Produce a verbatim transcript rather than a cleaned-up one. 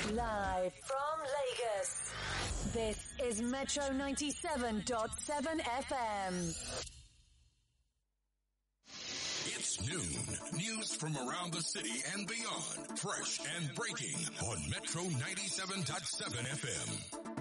Live from Lagos, this is Metro ninety-seven point seven F M. It's noon. News from around the city and beyond. Fresh and breaking on Metro ninety-seven point seven F M.